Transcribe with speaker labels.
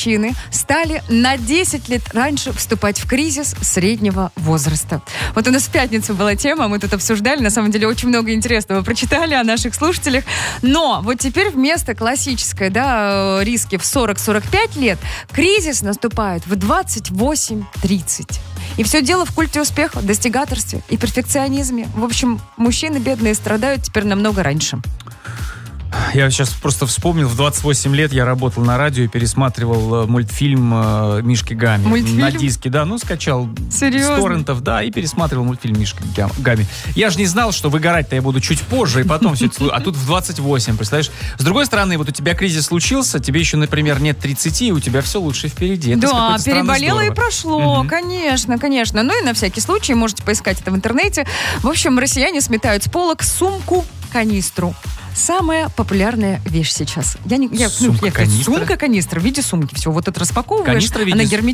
Speaker 1: мужчины стали на 10 лет раньше вступать в кризис среднего возраста. Вот у нас в пятницу была тема, мы тут обсуждали, на самом деле очень много интересного прочитали о наших слушателях, но вот теперь вместо классической, риски в 40-45 лет, кризис наступает в 28-30. И все дело в культе успеха, достигаторстве и перфекционизме. В общем, мужчины бедные страдают теперь намного раньше.
Speaker 2: Я сейчас просто вспомнил, в 28 лет я работал на радио и пересматривал мультфильм «Мишки Гамми».
Speaker 1: Мультфильм?
Speaker 2: На диске, скачал
Speaker 1: Серьезно?
Speaker 2: с торрентов, и пересматривал мультфильм «Мишки Гамми». Я же не знал, что выгорать-то я буду чуть позже, и потом все это... А тут в 28, представляешь? С другой стороны, вот у тебя кризис случился, тебе еще, например, нет 30, и у тебя все лучше впереди. Это
Speaker 1: да, переболело и
Speaker 2: здорово.
Speaker 1: прошло, конечно. Ну и на всякий случай можете поискать это в интернете. В общем, россияне сметают с полок сумку-канистру. Самая популярная вещь сейчас.
Speaker 2: Сумка-канистра?
Speaker 1: Сумка-канистра в виде сумки. Все, вот это распаковываешь,
Speaker 2: Канистра в виде...
Speaker 1: она герметично